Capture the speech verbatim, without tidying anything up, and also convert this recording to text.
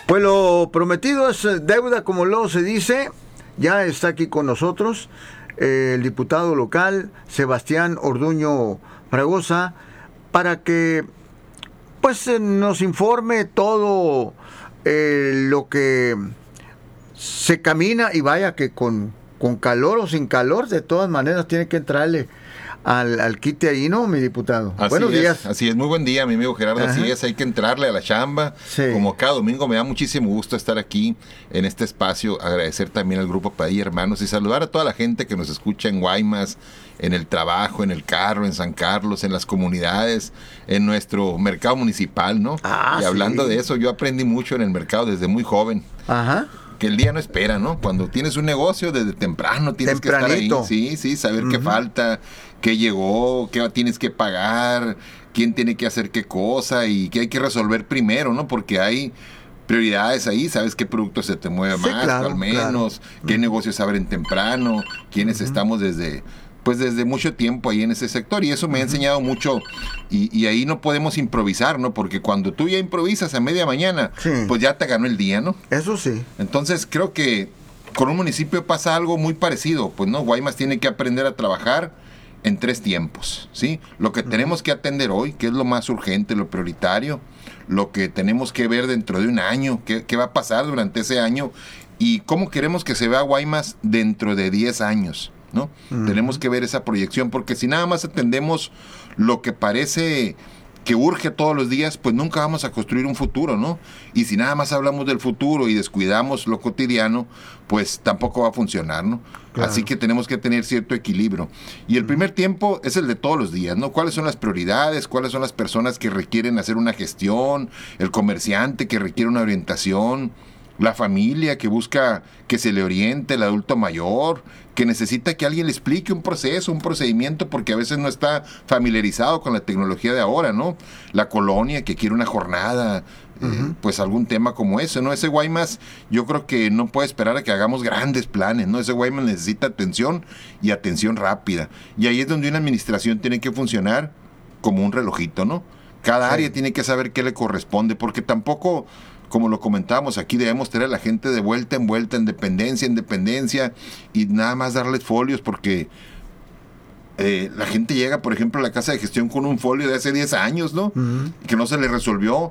Pues lo prometido es deuda, como luego se dice. Ya está aquí con nosotros eh, el diputado local Sebastián Orduño Fragosa para que pues eh, nos informe todo eh, lo que se camina, y vaya que con, con calor o sin calor, de todas maneras tiene que entrarle al, al quite ahí, ¿no, mi diputado? Así Buenos es, días. Así es, muy buen día, mi amigo Gerardo. Ajá. Así es, hay que entrarle a la chamba. Sí. Como cada domingo, me da muchísimo gusto estar aquí en este espacio, agradecer también al Grupo Padilla Hermanos y saludar a toda la gente que nos escucha en Guaymas, en el trabajo, en el carro, en San Carlos, en las comunidades, en nuestro mercado municipal, ¿no? Ah, y hablando sí. de eso, yo aprendí mucho en el mercado desde muy joven. Ajá. Que el día no espera, ¿no? Cuando tienes un negocio, desde temprano tienes Tempranito. que estar ahí. Sí, sí, saber uh-huh. qué falta, qué llegó, qué tienes que pagar, quién tiene que hacer qué cosa y qué hay que resolver primero, ¿no? Porque hay prioridades ahí, sabes qué producto se te mueve sí, más, claro, al menos, claro. qué uh-huh. negocios abren temprano, quiénes uh-huh. estamos desde... pues desde mucho tiempo ahí en ese sector, y eso me uh-huh. ha enseñado mucho, y, y ahí no podemos improvisar, ¿no? Porque cuando tú ya improvisas a media mañana, sí. pues ya te ganó el día, ¿no? Eso sí. Entonces creo que con un municipio pasa algo muy parecido, pues no, Guaymas tiene que aprender a trabajar en tres tiempos, ¿sí? Lo que uh-huh. tenemos que atender hoy, que es lo más urgente, lo prioritario, lo que tenemos que ver dentro de un año, qué, qué va a pasar durante ese año, y cómo queremos que se vea Guaymas dentro de diez años, ¿no? Uh-huh. Tenemos que ver esa proyección, porque si nada más atendemos lo que parece que urge todos los días, pues nunca vamos a construir un futuro, ¿no? Y si nada más hablamos del futuro y descuidamos lo cotidiano, pues tampoco va a funcionar, ¿no? Claro. Así que tenemos que tener cierto equilibrio. Y el primer tiempo es el de todos los días, ¿no? ¿Cuáles son las prioridades? ¿Cuáles son las personas que requieren hacer una gestión? El comerciante que requiere una orientación, la familia que busca que se le oriente, el adulto mayor que necesita que alguien le explique un proceso, un procedimiento, porque a veces no está familiarizado con la tecnología de ahora, ¿no? La colonia que quiere una jornada, uh-huh. eh, pues algún tema como ese, ¿no? Ese Guaymas, yo creo que no puede esperar a que hagamos grandes planes, ¿no? Ese Guaymas necesita atención y atención rápida. Y ahí es donde una administración tiene que funcionar como un relojito, ¿no? Cada sí. área tiene que saber qué le corresponde, porque tampoco, como lo comentábamos aquí, debemos tener a la gente de vuelta en vuelta, en dependencia, en dependencia, y nada más darles folios, porque eh, la gente llega, por ejemplo, a la casa de gestión con un folio de hace diez años, ¿no? Uh-huh. Que no se le resolvió,